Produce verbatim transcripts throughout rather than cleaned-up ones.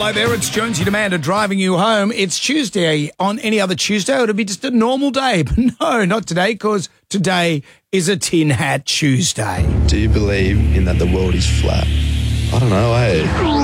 Hello there, it's Jonesy Demander driving you home. It's Tuesday. On any other Tuesday, it would be just a normal day. But no, not today, because today is a Tin Hat Tuesday. Do you believe in that the world is flat? I don't know, eh?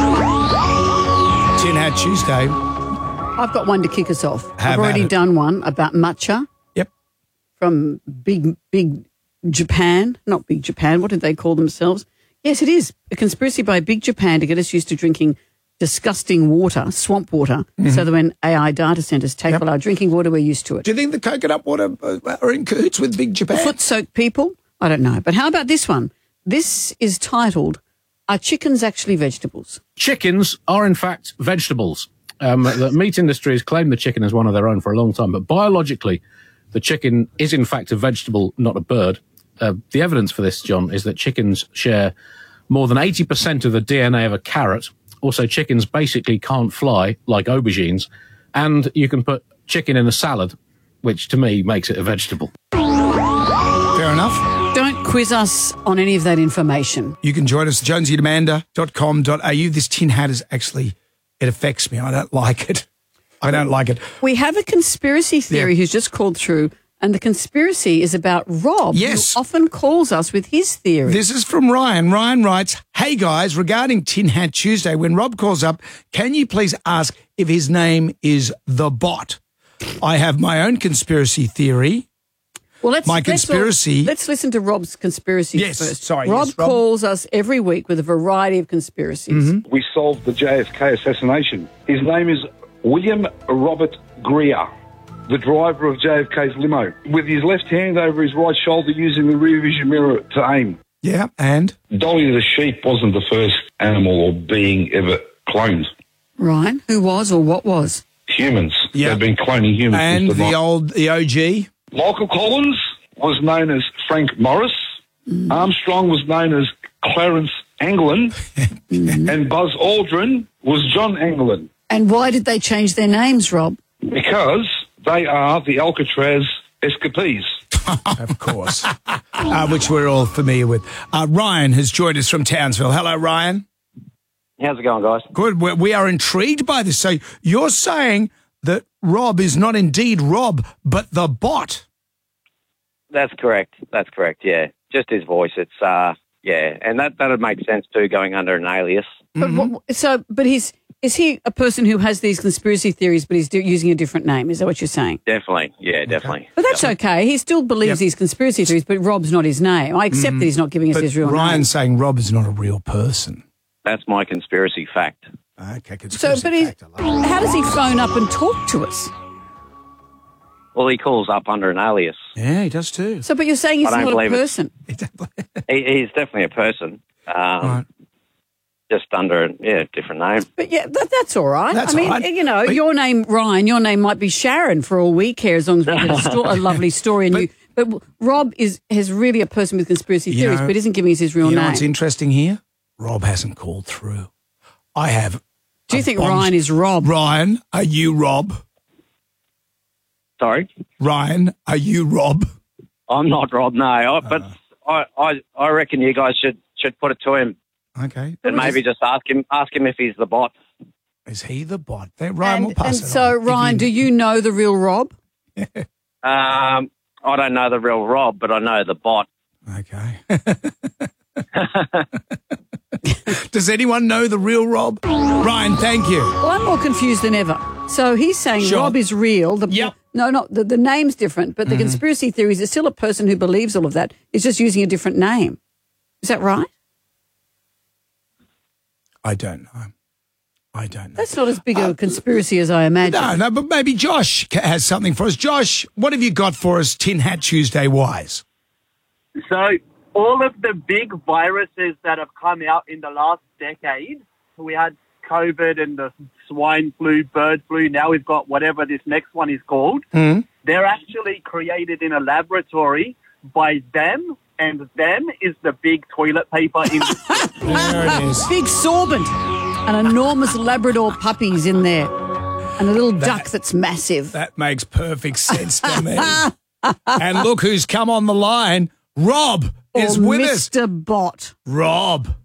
Tin Hat Tuesday. I've got one to kick us off. How I've about already it? done one about matcha Yep. from Big, Big Japan. Not Big Japan. What did they call themselves? Yes, it is. A conspiracy by Big Japan to get us used to drinking disgusting water, swamp water, so that when A I data centres take Yep. all our drinking water, we're used to it. Do you think the coconut water uh, are in cahoots with Big Japan? Foot-soaked people? I don't know. But how about this one? This is titled, Are Chickens Actually Vegetables? Chickens are, in fact, vegetables. Um, the meat industry has claimed the chicken as one of their own for a long time, but biologically, the chicken is, in fact, a vegetable, not a bird. Uh, the evidence for this, John, is that chickens share more than eighty percent of the D N A of a carrot. Also, chickens basically can't fly like aubergines, and you can put chicken in a salad, which to me makes it a vegetable. Fair enough. Don't quiz us on any of that information. You can join us at jonesy demander dot com dot a u. This tin hat is actually, it affects me. I don't like it. I don't like it. We have a conspiracy theory Yeah. who's just called through, and the conspiracy is about Rob, Yes. who often calls us with his theory. This is from Ryan. Ryan writes, hey guys, regarding Tin Hat Tuesday, when Rob calls up, can you please ask if his name is The Bot? I have my own conspiracy theory. Well, let's, My let's all- conspiracy- Let's, listen to Rob's conspiracy Yes, first. sorry, Rob yes, Rob. calls us every week with a variety of conspiracies. We solved the J F K assassination. His name is William Robert Greer, the driver of J F K's limo, with his left hand over his right shoulder using the rear vision mirror to aim. Yeah, and? Dolly the sheep wasn't the first animal or being ever cloned. Ryan, who was or what was? Humans. Yeah. They've been cloning humans. And since the night. old, the O G? Michael Collins was known as Frank Morris. Armstrong was known as Clarence Anglin. And Buzz Aldrin was John Anglin. And why did they change their names, Rob? Because they are the Alcatraz escapees. Of course, uh, which we're all familiar with. Uh, Ryan has joined us from Townsville. Hello, Ryan. How's it going, guys? Good. We're, we are intrigued by this. So you're saying that Rob is not indeed Rob, but the bot. That's correct. That's correct, yeah. Just his voice. It's, uh, yeah. And that that would make sense, too, going under an alias. But what, so, but he's is he a person who has these conspiracy theories, but he's do, using a different name? Is that what you're saying? Definitely, yeah, definitely. But that's okay. He still believes Yep. these conspiracy theories, but Rob's not his name. I accept that he's not giving us But his real Ryan's name. saying Rob is not a real person. That's my conspiracy fact. Okay, So, conspiracy but he's, fact, I love it. how does he phone up and talk to us? Well, he calls up under an alias. Yeah, he does too. So, but you're saying he's I don't not a believe it. person. He, he's definitely a person, um, Right. just under a yeah, different name. But yeah, that, that's all right. That's I mean, all right. you know, But- your name, Ryan, your name might be Sharon for all we care, as long as we get a, sto- a lovely story. And But- you, but Rob is is really a person with conspiracy You theories, know- but isn't giving us his real You know name. what's interesting here? Rob hasn't called through. I have. Do you a think bombs- Ryan is Rob? Ryan, are you Rob? Sorry? Ryan, are you Rob? I'm not Rob, no. I, but I, I, I reckon you guys should, should put it to him Okay. and maybe just ask him ask him if he's the bot. Is he the bot? Then Ryan will And, pass and it so, on. If Ryan, he- do you know the real Rob? Um, I don't know the real Rob, but I know the bot. Okay. Does anyone know the real Rob? Ryan, thank you. Well, I'm more confused than ever. So he's saying Sure. Rob is real. The, Yep. No, no, the, the name's different, but the conspiracy theories is still a person who believes all of that. Is just using a different name. Is that right? I don't know. I don't know. That's not as big a conspiracy as I imagine. No, no, but maybe Josh ca- has something for us. Josh, what have you got for us Tin Hat Tuesday wise? So all of the big viruses that have come out in the last decade, we had COVID and the swine flu, bird flu. Now we've got whatever this next one is called. Mm. They're actually created in a laboratory by them, and them is the big toilet paper industry. There it is. Big sorbent, and enormous Labrador puppies in there, and a little duck that's massive. That makes perfect sense to me. And look who's come on the line. Rob is Or with us. Mister Bot. Rob.